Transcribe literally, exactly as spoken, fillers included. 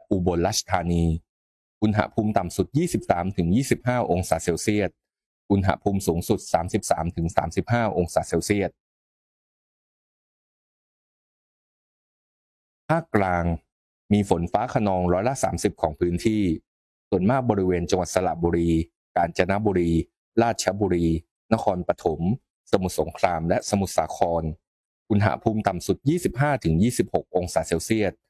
อุบลราชธานีอุณหภูมิต่ำสุด ยี่สิบสามถึงยี่สิบห้า องศาเซลเซียสอุณหภูมิสูงสุด สามสิบสามถึงสามสิบห้า องศาเซลเซียสภาคกลางมีฝนฟ้าคะนองร้อยละสามสิบของพื้นที่ส่วนมากบริเวณจังหวัดสระบุรีกาญจนบุรีราชบุรีนครปฐมสมุทรสงครามและสมุทรสาครอุณหภูมิต่ำสุด ยี่สิบห้าถึงยี่สิบหก องศาเซลเซียส